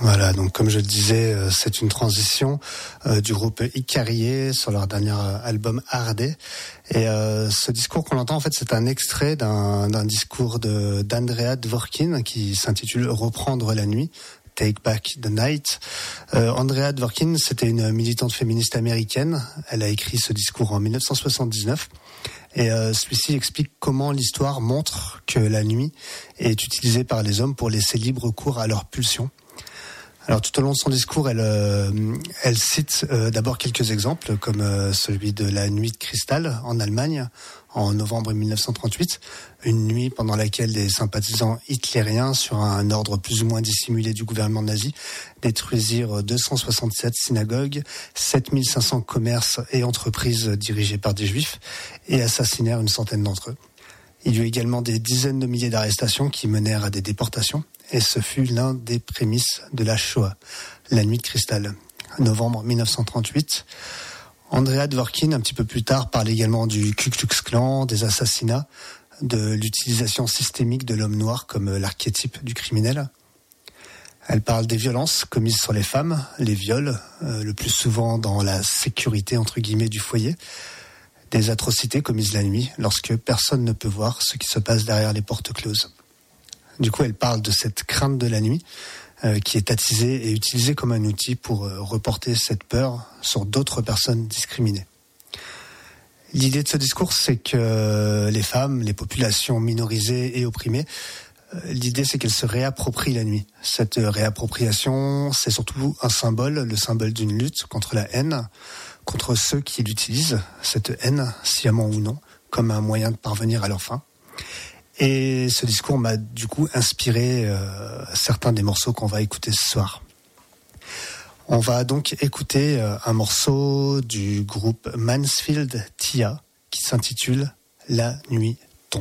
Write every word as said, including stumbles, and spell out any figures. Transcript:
Voilà, donc comme je le disais, c'est une transition euh, du groupe Icarié sur leur dernier album Hardé. Et euh, ce discours qu'on entend, en fait, c'est un extrait d'un, d'un discours de, d'Andrea Dworkin qui s'intitule « Reprendre la nuit ». Take Back the Night. Euh, Andrea Dworkin, c'était une militante féministe américaine. Elle a écrit ce discours en dix-neuf cent soixante-dix-neuf. Et euh, celui-ci explique comment l'histoire montre que la nuit est utilisée par les hommes pour laisser libre cours à leurs pulsions. Alors tout au long de son discours, elle, euh, elle cite euh, d'abord quelques exemples, comme euh, celui de la nuit de cristal en Allemagne, en novembre dix-neuf cent trente-huit, une nuit pendant laquelle des sympathisants hitlériens, sur un ordre plus ou moins dissimulé du gouvernement nazi, détruisirent deux cent soixante-sept synagogues, sept mille cinq cents commerces et entreprises dirigés par des juifs, et assassinèrent une centaine d'entre eux. Il y eut également des dizaines de milliers d'arrestations qui menèrent à des déportations, et ce fut l'un des prémices de la Shoah, la nuit de cristal, novembre dix-neuf cent trente-huit. Andrea Dworkin, un petit peu plus tard, parle également du Ku Klux Klan, des assassinats, de l'utilisation systémique de l'homme noir comme l'archétype du criminel. Elle parle des violences commises sur les femmes, les viols, euh, le plus souvent dans la sécurité entre guillemets du foyer, des atrocités commises la nuit lorsque personne ne peut voir ce qui se passe derrière les portes closes. Du coup, elle parle de cette crainte de la nuit euh, qui est attisée et utilisée comme un outil pour euh, reporter cette peur sur d'autres personnes discriminées. L'idée de ce discours, c'est que les femmes, les populations minorisées et opprimées, euh, l'idée c'est qu'elles se réapproprient la nuit. Cette réappropriation, c'est surtout un symbole, le symbole d'une lutte contre la haine, contre ceux qui l'utilisent, cette haine, sciemment ou non, comme un moyen de parvenir à leur fin. Et ce discours m'a du coup inspiré euh, certains des morceaux qu'on va écouter ce soir. On va donc écouter euh, un morceau du groupe Mansfield Tia qui s'intitule « La nuit tombe ».